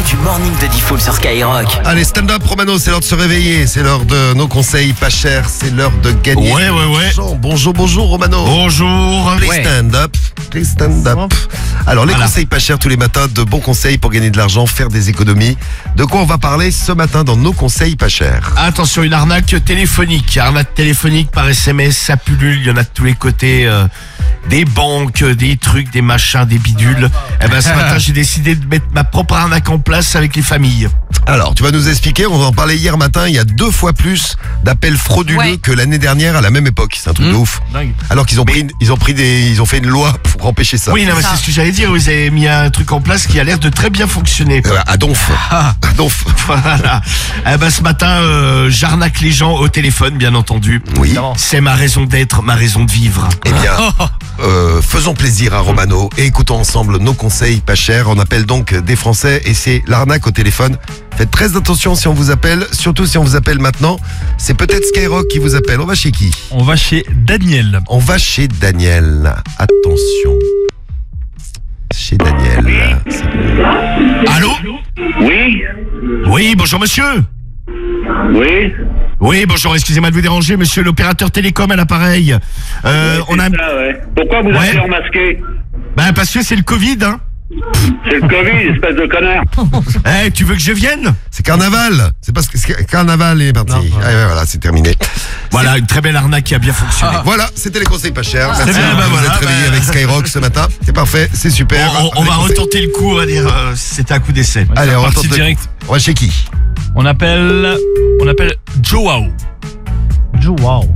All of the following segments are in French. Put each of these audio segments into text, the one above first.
du morning de Diffoul sur Skyrock. Allez, stand-up, Romano, c'est l'heure de se réveiller, c'est l'heure de nos conseils pas chers, c'est l'heure de gagner. Ouais. Bonjour, Romano. Bonjour. Please stand up, please stand up. Alors, les conseils pas chers tous les matins, de bons conseils pour gagner de l'argent, faire des économies. De quoi on va parler ce matin dans nos conseils pas chers? Attention, une arnaque téléphonique. Arnaque téléphonique par SMS, ça pullule, il y en a de tous les côtés. Des banques, des trucs, des machins, des bidules. Eh ben, ce matin, j'ai décidé de mettre ma propre arnaque en place avec les familles. Alors, tu vas nous expliquer, on va en parler hier matin, il y a 2 fois plus d'appels frauduleux que l'année dernière à la même époque. C'est un truc de ouf. Dingue. Alors qu'ils ont ils ont fait une loi pour empêcher ça. Oui, non, mais c'est ce que j'allais dire. Vous avez mis un truc en place qui a l'air de très bien fonctionner. À Donf. Voilà. Eh ben, ce matin, j'arnaque les gens au téléphone, bien entendu. Oui. C'est ma raison d'être, ma raison de vivre. Eh bien, faisons plaisir à Romano et écoutons ensemble nos conseils pas chers. On appelle donc des Français et c'est l'arnaque au téléphone. Faites très attention si on vous appelle, surtout si on vous appelle maintenant. C'est peut-être Skyrock qui vous appelle. On va chez qui? On va chez Daniel. On va chez Daniel. Attention. Chez Daniel. Allô? Oui, Oui, bonjour monsieur. oui. Oui, bonjour, excusez-moi de vous déranger, monsieur l'opérateur télécom à l'appareil. On a... Ça, ouais. Pourquoi vous Ouais. appelez en masqué? Ben, parce que c'est le Covid, hein. C'est le Covid, espèce de connard. Eh, tu veux que je vienne? C'est carnaval. C'est parce que carnaval est parti. Ah, ouais, voilà, c'est terminé. Voilà, une très belle arnaque qui a bien fonctionné. Voilà, c'était les conseils pas chers. Merci bien, de bah vous voilà, être réveillé avec Skyrock ce matin. C'est parfait, c'est super. On Les va conseils- retenter le coup, on va dire, c'était un coup d'essai. Allez, on va Parti tenter- direct. On va chez qui? On appelle Joao. Wow,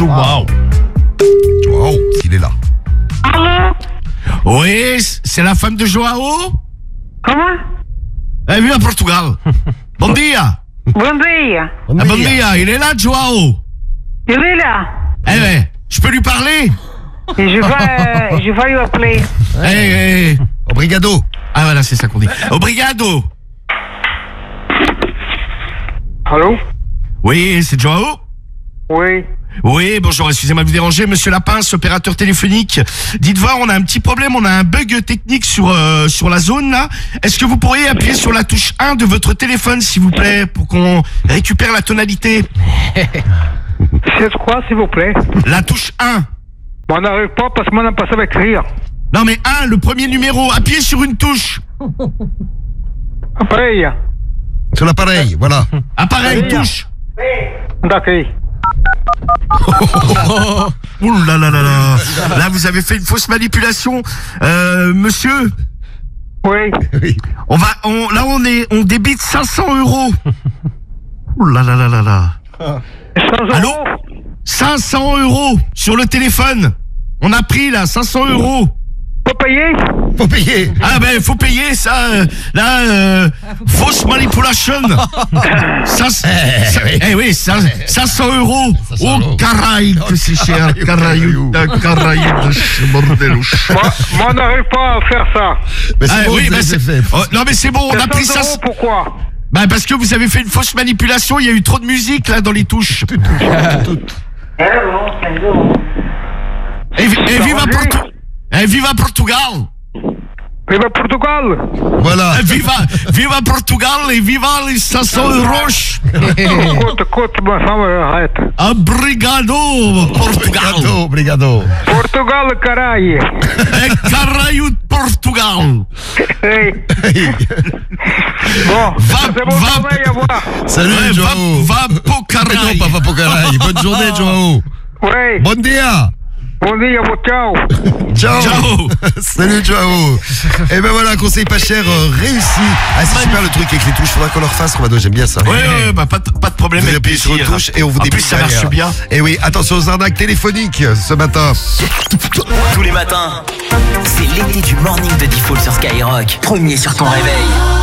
il est là. Oui, c'est la femme de Joao? Comment? Elle vit à Portugal. Bon dia. Bom dia. Bon dia, il est là, Joao. Il est là. Eh ben, je peux lui parler? Et je vais lui appeler. Eh. Obrigado. Ah voilà, c'est ça qu'on dit. Obrigado. Allô? Oui, c'est Joao? Oui. Oui, bonjour, excusez-moi de vous déranger, monsieur Lapin, opérateur téléphonique. Dites voir, on a un petit problème, on a un bug technique sur la zone là. Est-ce que vous pourriez appuyer sur la touche 1 de votre téléphone, s'il vous plaît, pour qu'on récupère la tonalité? C'est quoi, s'il vous plaît? La touche 1. On n'arrive pas parce qu'on n'a pas ça avec rire. Non mais 1, le premier numéro, appuyez sur une touche. Appareil. Sur l'appareil, voilà. Appareil, Allez, touche. D'accord. Ouh là là là là. Là, vous avez fait une fausse manipulation. Monsieur, Oui. on débite 500 euros. Ouh là là là là là. 100 Allô? euros. 500 euros sur le téléphone. On a pris là 500 euros. Pas payé? Faut payer. Ah ben faut payer ça. Fausse manipulation. Oui, 500 euros. Oh caraïbe que c'est cher. Caraïbe, bordelouche. Moi, on n'arrive pas à faire ça. Mais c'est Ah, bon, oui, vous bah, avez c'est- fait. Oh, non mais c'est bon, on a pris 100 ça. euros, pourquoi? Bah parce que vous avez fait une fausse manipulation, il y a eu trop de musique là dans les touches. Et viva Portugal. Viva Portugal. Voilà. Viva Portugal et viva les 500 euros. Écoute, ma femme, arrête. Obrigado Portugal. Obrigado. Portugal, caralho. Caralho de Portugal. Hey. Bon, c'est bon, va- travail à voir. Salut, Ouais, Joao. va pour caralho. Non, pas pour Caraï. Bonne journée, Joao. Oui. Bon dia. Bon dia, ciao. Ciao. Ciao. Salut, Joao. Et ben voilà, conseil pas cher réussi. Ah, c'est super le truc avec les touches. Faudra qu'on leur fasse, Romano. J'aime bien ça. Ouais, bah pas de problème. Vous avec appuyez sur une plaisir. touche et on vous En débite plus ça marche derrière. bien. Et oui, attention aux arnaques téléphoniques ce matin. Tous les matins, c'est l'été du morning de Diffoul sur Skyrock. Premier sur ton réveil.